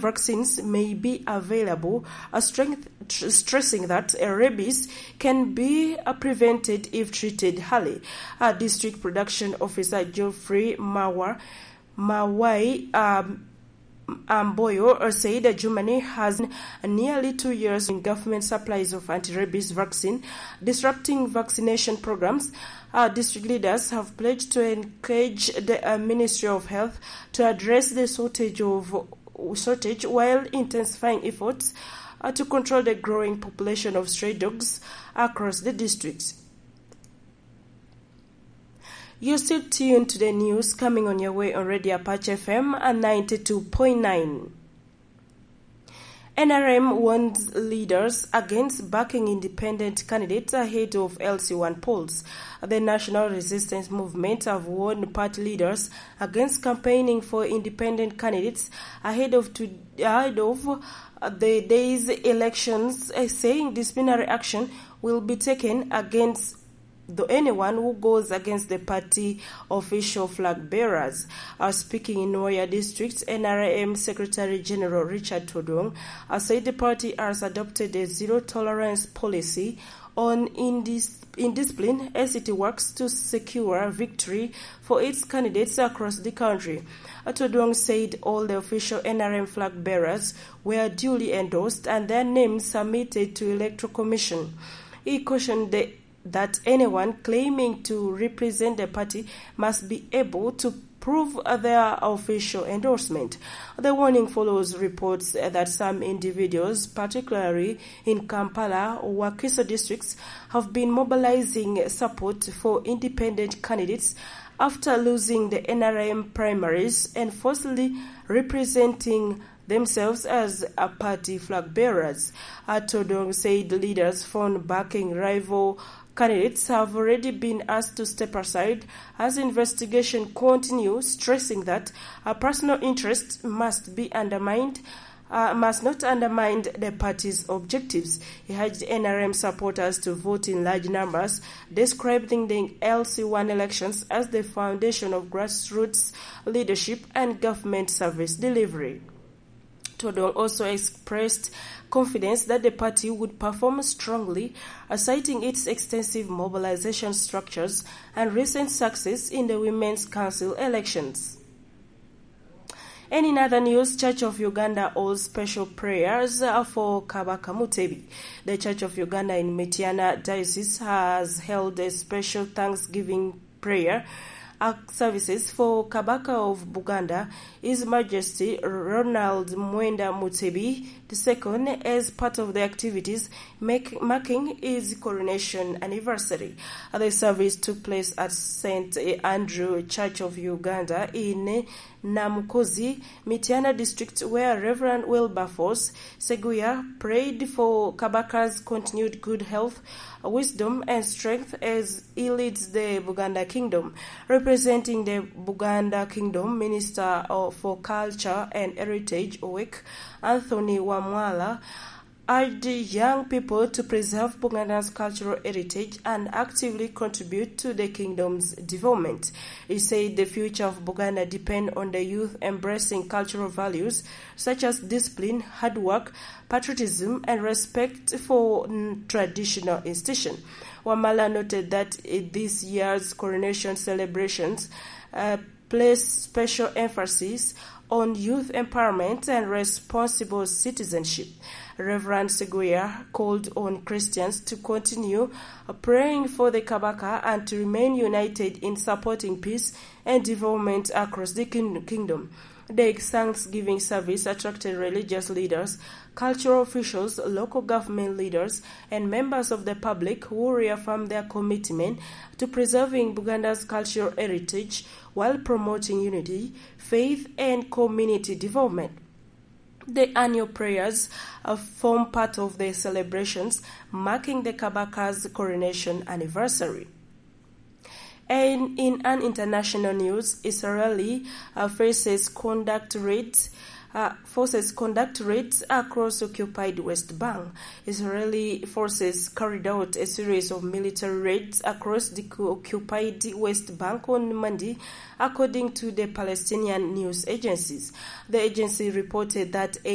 vaccines may be available, stressing that rabies can be prevented if treated early. District Production Officer Geoffrey Mawai Amboyo said that Germany has nearly 2 years in government supplies of anti-rabies vaccine, disrupting vaccination programs. District leaders have pledged to encourage the Ministry of Health to address the shortage while intensifying efforts to control the growing population of stray dogs across the districts. You're still tuned to the news coming on your way on Radio Apache FM at 92.9. NRM warns leaders against backing independent candidates ahead of LC1 polls. The National Resistance Movement have warned party leaders against campaigning for independent candidates ahead of the day's elections, saying disciplinary action will be taken against anyone who goes against the party official flag bearers. Speaking in Noya District, NRM Secretary General Richard Todong said the party has adopted a zero-tolerance policy on indiscipline as it works to secure victory for its candidates across the country. Todong said all the official NRM flag bearers were duly endorsed and their names submitted to Electoral Commission. He cautioned that anyone claiming to represent the party must be able to prove their official endorsement. The warning follows reports that some individuals, particularly in Kampala or Wakiso districts, have been mobilizing support for independent candidates after losing the NRM primaries and falsely representing themselves as party flag bearers. Todong said leaders found backing rival candidates have already been asked to step aside as investigation continues, stressing that personal interests must not undermine the party's objectives. He urged NRM supporters to vote in large numbers, describing the LC1 elections as the foundation of grassroots leadership and government service delivery. Todong also expressed confidence that the party would perform strongly, citing its extensive mobilization structures and recent success in the Women's Council elections. And in other news, Church of Uganda holds special prayers for Kabaka Mutebi. The Church of Uganda in Mityana Diocese has held a special Thanksgiving prayer services for Kabaka of Buganda, His Majesty Ronald Mwenda Mutebi II, as part of the activities marking his coronation anniversary. The service took place at St. Andrew Church of Uganda in Namukozi, Mityana district, where Reverend Wilberforce Seguya prayed for Kabaka's continued good health, wisdom and strength as he leads the Buganda Kingdom. Representing the Buganda Kingdom, Minister for Culture and Heritage, OWEC, Anthony Wamwala, urged young people to preserve Buganda's cultural heritage and actively contribute to the kingdom's development. He said the future of Buganda depends on the youth embracing cultural values such as discipline, hard work, patriotism, and respect for traditional institutions. Wamala noted that this year's coronation celebrations place special emphasis on youth empowerment and responsible citizenship. Reverend Seguya called on Christians to continue praying for the Kabaka and to remain united in supporting peace and development across the kingdom. The Thanksgiving service attracted religious leaders, cultural officials, local government leaders, and members of the public who reaffirmed their commitment to preserving Buganda's cultural heritage while promoting unity, faith, and community development. The annual prayers form part of the celebrations marking the Kabaka's coronation anniversary. And in an international news, Israeli forces conduct raids across occupied West Bank. Israeli forces carried out a series of military raids across the occupied West Bank on Monday, according to the Palestinian news agencies. The agency reported that